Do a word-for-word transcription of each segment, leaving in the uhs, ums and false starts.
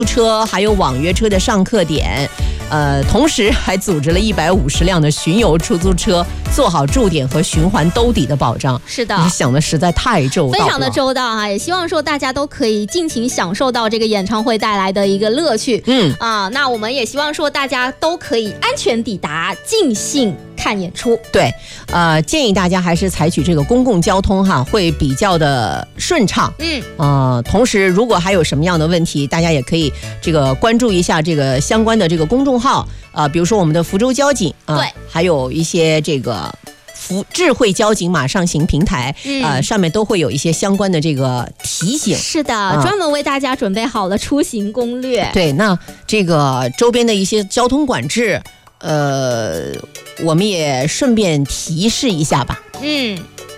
车还有网约车的上客点，呃，同时还组织了一百五十辆的巡游出租车，做好驻点和循环兜底的保障。 是的， 你想的实在太周到了， 非常的周到啊！也希望说大家都可以尽情享受到这个演唱会带来的一个乐趣。 嗯啊，那我们也希望说大家都可以安全抵达，尽兴看演出。 对，呃，建议大家还是采取这个公共交通哈，会比较的顺畅。 嗯， 呃，同时如果还有什么样的问题，大家也可以这个关注一下这个相关的这个公众号，呃，比如说我们的福州交警啊、呃， 对， 还有一些这个福智慧交警马上行平台， 嗯、 呃，上面都会有一些相关的这个提醒。 是的， 啊、 专门为大家准备好了出行攻略。 对，那这个周边的一些交通管制，呃，我们也顺便提示一下吧。 嗯。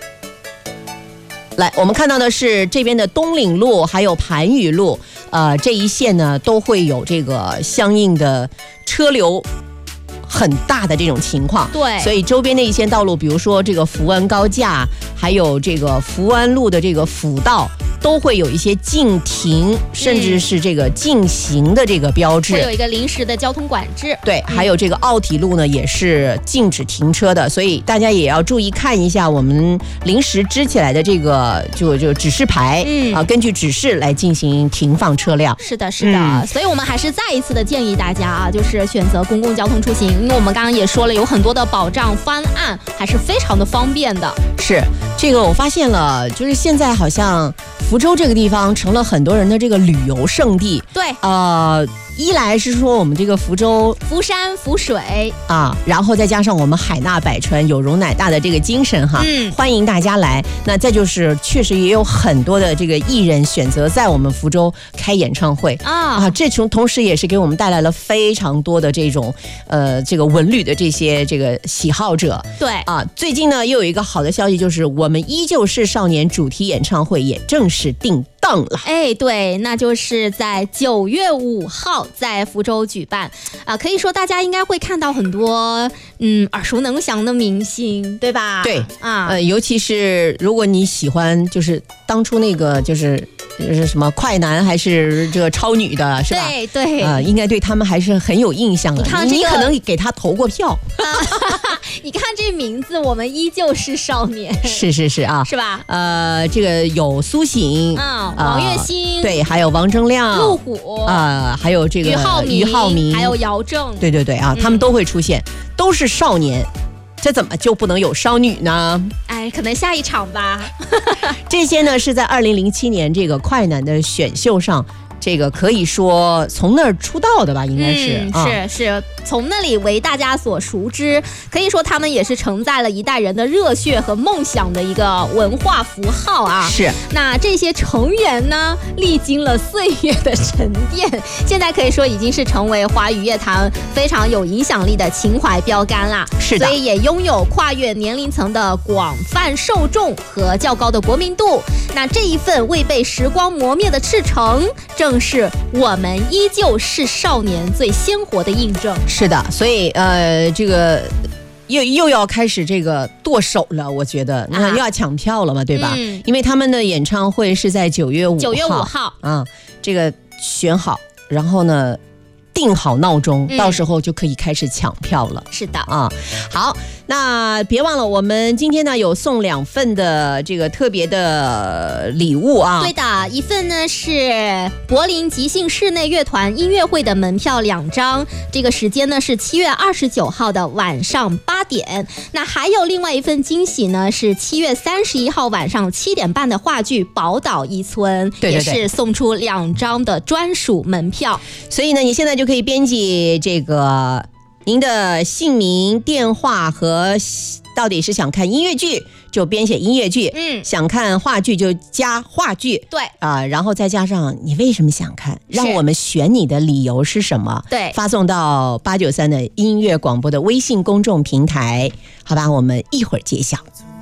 来，我们看到的是这边的东岭路还有盘禺路，呃，这一线呢都会有这个相应的车流很大的这种情况。 对， 所以周边的一些道路，比如说这个福安高架，还有这个福安路的这个辅道，都会有一些禁停，甚至是这个禁行的这个标志， 会有一个临时的交通管制。 对，还有这个奥体路呢，也是禁止停车的，所以大家也要注意看一下我们临时支起来的这个就就指示牌， 嗯啊，根据指示来进行停放车辆。 是的，是的， 嗯、 所以我们还是再一次的建议大家啊，就是选择公共交通出行，因为我们刚刚也说了，有很多的保障方案，还是非常的方便的。 是这个，我发现了，就是现在好像福州这个地方成了很多人的这个旅游胜地。 对， 呃，一来是说我们这个福州福山福水啊，然后再加上我们海纳百川、有容乃大的这个精神哈， 嗯， 欢迎大家来。那再就是确实也有很多的这个艺人选择在我们福州开演唱会啊啊，这从同时也是给我们带来了非常多的这种呃这个文旅的这些这个喜好者。 对啊，最近呢又有一个好的消息，就是我们依旧是少年主题演唱会也正式定档了。 哎，对，那就是在九月五号在福州举办啊、呃，可以说大家应该会看到很多嗯耳熟能详的明星，对吧？ 对啊， 呃，尤其是如果你喜欢，就是当初那个就是是什么快男还是这个超女的，是吧？ 对对， 呃，应该对他们还是很有印象的。 你看、这个、 你可能给他投过票。 你看这名字，我们依旧是少年。 是是是啊， 是吧？ 呃，这个有苏醒， 嗯，王栎鑫、 呃，对，还有王铮亮、 陆虎， 啊、呃，还有这个俞灏明、 俞灏明， 还有姚正， 对对对啊，他们都会出现，嗯、都是少年。这怎么就不能有少女呢？ 哎，可能下一场吧。 这些呢是在二零零七年这个快男的选秀上，这个可以说从那儿出道的吧，应该是、 嗯、 啊、 是是从那里为大家所熟知，可以说他们也是承载了一代人的热血和梦想的一个文化符号啊。 是， 那这些成员呢，历经了岁月的沉淀，现在可以说已经是成为华语乐坛非常有影响力的情怀标杆啦。 是的， 所以也拥有跨越年龄层的广泛受众和较高的国民度。那这一份未被时光磨灭的赤诚，正是我们依旧是少年最鲜活的印证。 是的，所以呃，这个又又要开始这个剁手了，我觉得那又要抢票了嘛，对吧？ 嗯、 因为他们的演唱会是在九月五号， 九月五号啊，这个选好，然后呢定好闹钟、嗯，到时候就可以开始抢票了。 是的啊，好，那别忘了，我们今天呢有送两份的这个特别的礼物啊。 对的，一份呢是柏林即兴室内乐团音乐会的门票两张，这个时间呢是七月二十九号的晚上八点。那还有另外一份惊喜呢，是七月三十一号晚上七点半的话剧《宝岛一村》， 对对对， 也是送出两张的专属门票。 所以呢，你现在就可以编辑这个您的姓名、电话和到底是想看音乐剧就编写音乐剧， 嗯， 想看话剧就加话剧， 对啊、呃，然后再加上你为什么想看，让我们选你的理由是什么？ 对， 发送到八九三的音乐广播的微信公众平台，好吧，我们一会儿揭晓。